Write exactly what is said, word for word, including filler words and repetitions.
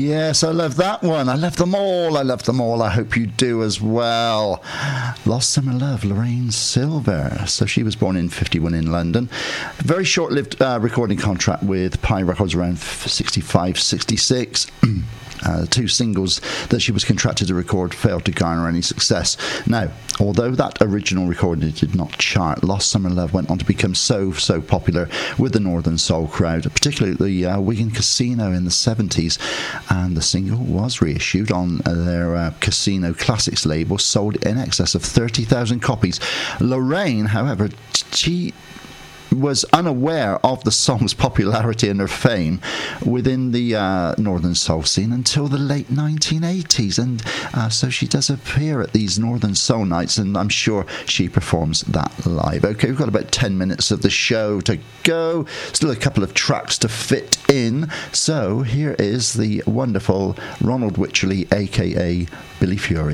Yes, I love that one. I love them all. I love them all. I hope you do as well. Lost Summer Love, Lorraine Silver. So she was born in fifty-one in London. Very short-lived uh, recording contract with Pie Records around sixty-five, sixty-six. Uh, the two singles that she was contracted to record failed to garner any success. Now, although that original recording did not chart, Lost Summer Love went on to become so, so popular with the Northern Soul crowd, particularly the uh, Wigan Casino in the seventies. And the single was reissued on their uh, Casino Classics label, sold in excess of thirty thousand copies. Lorraine, however, she was unaware of the song's popularity and her fame within the uh, Northern Soul scene until the late nineteen eighties, and uh, so she does appear at these Northern Soul nights, and I'm sure she performs that live. Okay, we've got about ten minutes of the show to go, still a couple of tracks to fit in, so here is the wonderful Ronald Wycherley, aka Billy Fury.